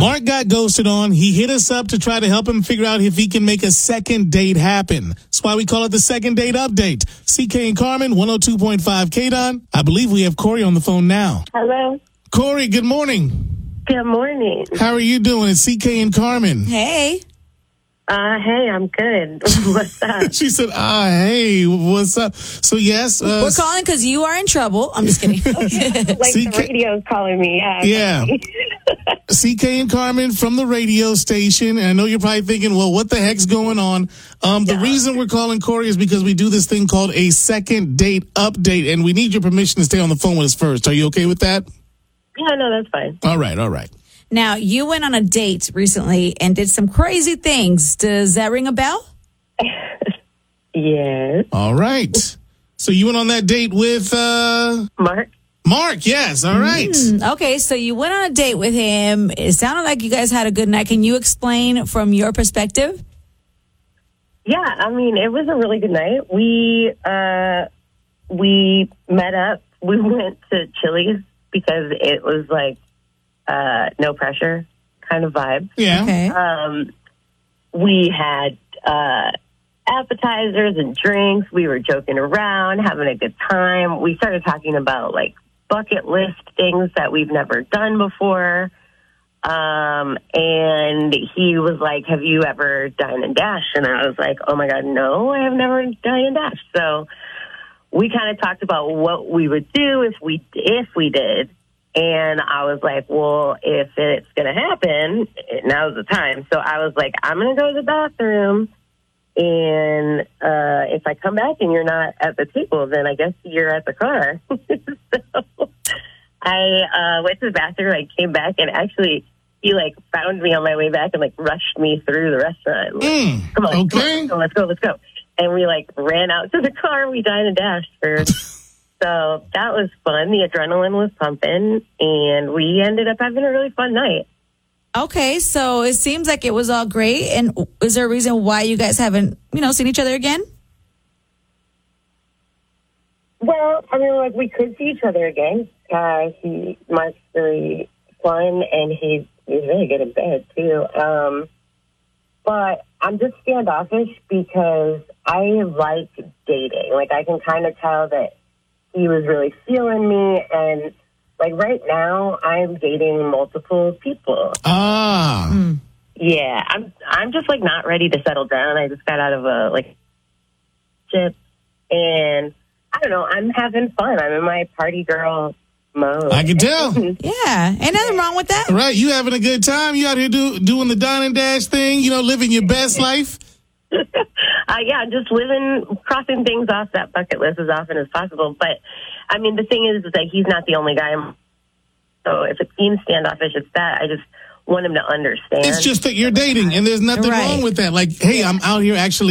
Mark got ghosted on. He hit us up to try to help him figure out if he can make a second date happen. That's why we call it the second date update. CK and Carmen, 102.5 KDON. I believe we have Corey on the phone now. Hello. Corey, good morning. Good morning. How are you doing? It's CK and Carmen. Hey. Hey, I'm good. What's up? She said, hey, what's up? So, yes. We're calling because you are in trouble. I'm just kidding. Like CK the radio's calling me. Yeah. CK and Carmen from the radio station. And I know you're probably thinking, well, what the heck's going on? The reason we're calling Corey is because we do this thing called a second date update, and we need your permission to stay on the phone with us first. Are you okay with that? Yeah, no, that's fine. All right. Now, you went on a date recently and did some crazy things. Does that ring a bell? Yes. All right. So you went on that date with Mark? Mark, yes. All right. Okay, so you went on a date with him. It sounded like you guys had a good night. Can you explain from your perspective? Yeah, I mean, it was a really good night. We met up. We went to Chili's because it was like no pressure kind of vibe. Yeah. Okay. We had appetizers and drinks. We were joking around, having a good time. We started talking about like bucket list things that we've never done before. And he was like, have you ever dined and dashed? And I was like, oh my God, no, I have never dined and dashed. So we kind of talked about what we would do if we did. And I was like, well, if it's going to happen, now's the time. So I was like, I'm going to go to the bathroom. And if I come back and you're not at the table, then I guess you're at the car. So I went to the bathroom. I came back, and actually he, like, found me on my way back and, like, rushed me through the restaurant. Like, come on, okay. let's go. And we, like, ran out to the car. We dined and dashed for... So that was fun. The adrenaline was pumping, and we ended up having a really fun night. Okay, so it seems like it was all great. And is there a reason why you guys haven't, seen each other again? Well, I mean, like, we could see each other again. Mark's really fun, and he's really good in bed, too. But I'm just standoffish because I like dating. Like, I can kind of tell that he was really feeling me, and like right now, I'm dating multiple people. Yeah, I'm just like not ready to settle down. I just got out of a ship, and I don't know. I'm having fun. I'm in my party girl mode. I can tell. Yeah, ain't nothing wrong with that. Right, you having a good time? You out here doing the dine and dash thing? Living your best life? Yeah, just crossing things off that bucket list as often as possible. But, I mean, the thing is that he's not the only guy. So if it seems standoffish, it's that. I just want him to understand. It's just that you're dating, and there's nothing wrong with that. Like, hey, I'm out here actually